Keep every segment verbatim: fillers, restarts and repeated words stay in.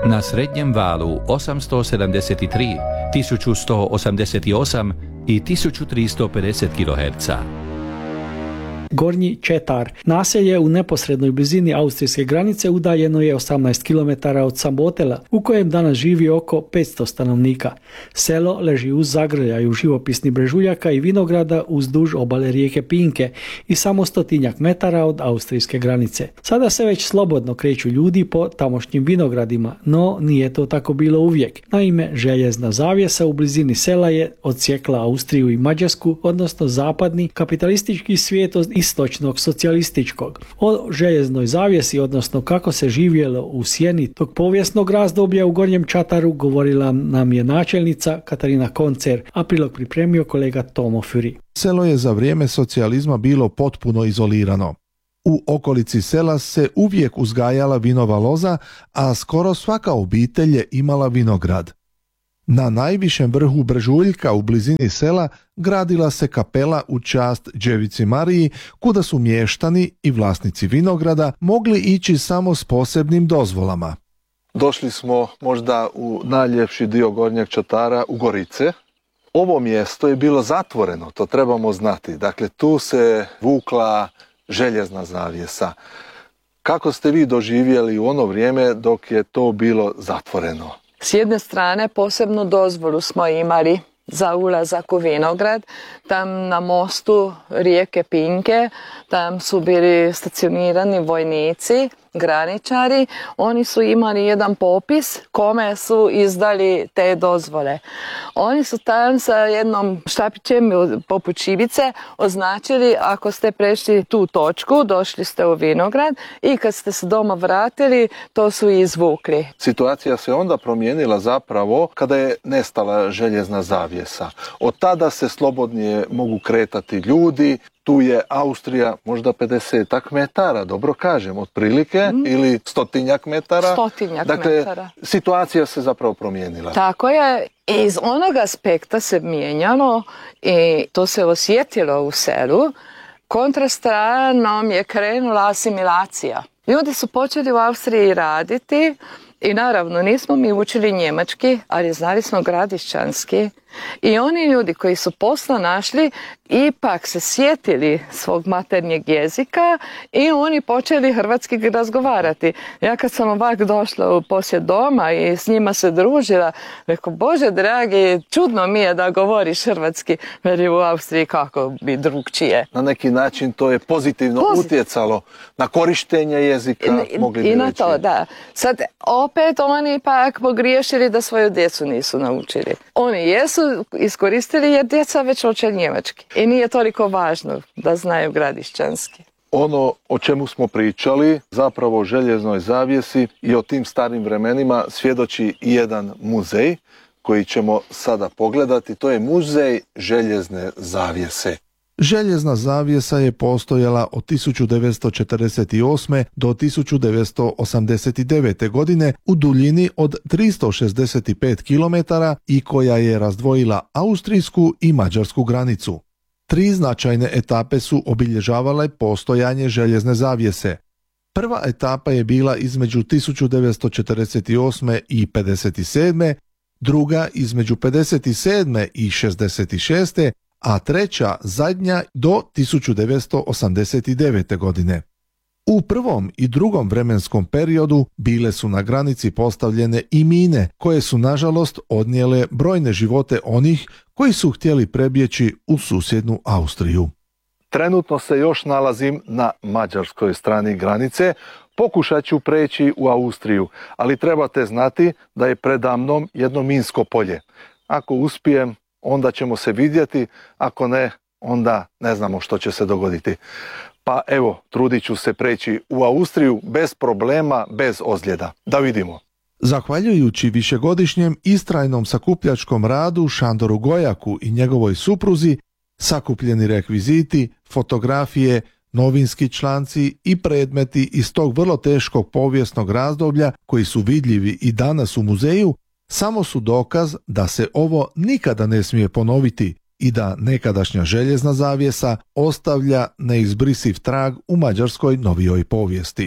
na srednjem valu osamsto sedamdeset tri, tisuću sto osamdeset osam i tisuću tristo pedeset kiloherca. Gornji Četar. Naselje u neposrednoj blizini austrijske granice udaljeno je osamnaest kilometara od Sambotela, u kojem danas živi oko petsto stanovnika. Selo leži uz zagrljaju živopisnih brežuljaka i vinograda uzduž obale rijeke Pinke i samo stotinjak metara od austrijske granice. Sada se već slobodno kreću ljudi po tamošnjim vinogradima, no nije to tako bilo uvijek. Naime, željezna zavjesa u blizini sela je odsjekla Austriju i Mađarsku, odnosno zapadni kapitalistički svijet od istočnog socijalističkog. O željeznoj zavjesi, odnosno kako se živjelo u sjeni tog povijesnog razdoblja u Gornjem Čataru, govorila nam je načelnica Katarina Koncer, a prilog pripremio kolega Tomo Furi. Selo je za vrijeme socijalizma bilo potpuno izolirano. U okolici sela se uvijek uzgajala vinova loza, a skoro svaka obitelj je imala vinograd. Na najvišem vrhu brežuljka u blizini sela gradila se kapela u čast Djevici Mariji, kuda su mještani i vlasnici vinograda mogli ići samo s posebnim dozvolama. Došli smo možda u najljepši dio Gornjeg Čatara, u Gorice. Ovo mjesto je bilo zatvoreno, to trebamo znati. Dakle, tu se vukla željezna zavjesa. Kako ste vi doživjeli u ono vrijeme dok je to bilo zatvoreno? S jedne strane posebnu dozvolu smo imali za ulazak u vinograd. Tam na mostu rijeke Pinke, tam su bili stacionirani vojnici, graničari. Oni su imali jedan popis kome su izdali te dozvole. Oni su tam sa jednom štapićem poput šibice označili ako ste prešli tu točku, došli ste u vinograd i kad ste se doma vratili, to su izvukli. Situacija se onda promijenila zapravo kada je nestala željezna zavjesa. Od tada se slobodnije mogu kretati ljudi. Tu je Austrija možda pedesetak metara, dobro kažem, otprilike, mm. ili stotinjak metara. Stotinjak dakle, metara. Situacija se zapravo promijenila. Tako je. Iz onog aspekta se mijenjalo i to se osjetilo u selu. Kontrastranom je krenula asimilacija. Ljudi su počeli u Austriji raditi i naravno nismo mi učili njemački, ali znali smo gradišćanski. I oni ljudi koji su posla našli ipak se sjetili svog maternjeg jezika i oni počeli hrvatski razgovarati. Ja kad sam ovak došla u posjet doma i s njima se družila, rekao, Bože dragi, čudno mi je da govoriš hrvatski, jer u Austriji kako bi drugčije. Na neki način to je pozitivno Pozit... utjecalo na korištenje jezika, I, mogli bi i na reći. to, da. Sad opet oni ipak pogriješili da svoju djecu nisu naučili. Oni jesu iskoristili jer djeca već uče njemački. I nije toliko važno da znaju gradišćanski. Ono o čemu smo pričali, zapravo o željeznoj zavjesi i o tim starim vremenima, svjedoči i jedan muzej koji ćemo sada pogledati. To je muzej željezne zavjese. Željezna zavjesa je postojala od tisuću devetsto četrdeset osme. do tisuću devetsto osamdeset devete. godine u duljini od tristo šezdeset pet kilometara i koja je razdvojila austrijsku i mađarsku granicu. Tri značajne etape su obilježavale postojanje željezne zavjese. Prva etapa je bila između tisuću devetsto četrdeset osme. i pedeset sedme. druga između pedeset sedme. i šezdeset šeste. a treća zadnja do tisuću devetsto osamdeset devete. godine. U prvom i drugom vremenskom periodu bile su na granici postavljene i mine, koje su nažalost odnijele brojne živote onih koji su htjeli prebjeći u susjednu Austriju. Trenutno se još nalazim na mađarskoj strani granice. Pokušat ću preći u Austriju, ali trebate znati da je predamnom jedno minsko polje. Ako uspijem, onda ćemo se vidjeti, ako ne, onda ne znamo što će se dogoditi. Pa evo, trudit ću se preći u Austriju bez problema, bez ozljeda. Da vidimo. Zahvaljujući višegodišnjem istrajnom sakupljačkom radu Šandoru Gojaku i njegovoj supruzi, sakupljeni rekviziti, fotografije, novinski članci i predmeti iz tog vrlo teškog povijesnog razdoblja koji su vidljivi i danas u muzeju, samo su dokaz da se ovo nikada ne smije ponoviti i da nekadašnja željezna zavjesa ostavlja neizbrisiv trag u mađarskoj novijoj povijesti.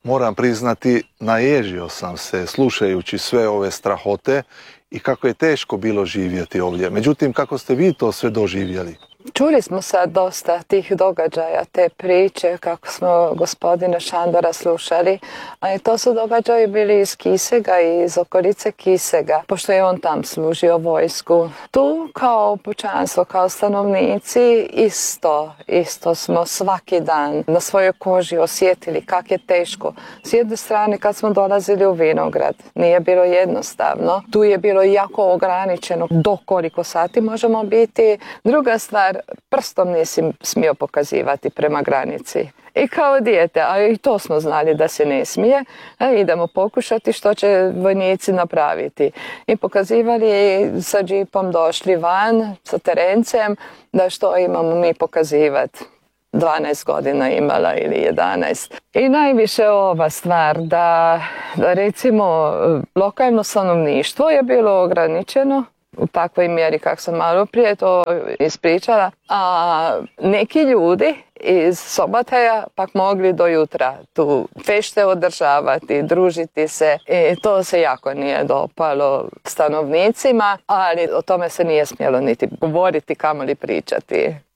Moram priznati, naježio sam se slušajući sve ove strahote i kako je teško bilo živjeti ovdje. Međutim, kako ste vi to sve doživjeli? Čuli smo sad dosta tih događaja, te priče kako smo gospodina Šandora slušali, a to su događaji bili iz Kisega i iz okolice Kisega, pošto je on tam služio vojsku. Tu kao pučanstvo, kao stanovnici isto, isto smo svaki dan na svojoj koži osjetili kako je teško. S jedne strane kad smo dolazili u Vinograd, nije bilo jednostavno, tu je bilo jako ograničeno do koliko sati možemo biti. Druga stvar, prstom nisi smio pokazivati prema granici. I kao dijete, a i to smo znali da se ne smije, e, idemo pokušati što će vojnici napraviti. I pokazivali, sa džipom došli van, sa terencem, da što imamo mi pokazivati. dvanaest godina imala ili jedanaest. I najviše ova stvar da, da recimo lokalno stanovništvo je bilo ograničeno u takvoj mjeri kako sam malo prije to ispričala, a neki ljudi iz Sobotaja pak mogli do jutra tu fešte održavati, družiti se i to se jako nije dopalo stanovnicima, ali o tome se nije smjelo niti govoriti, kamoli pričati.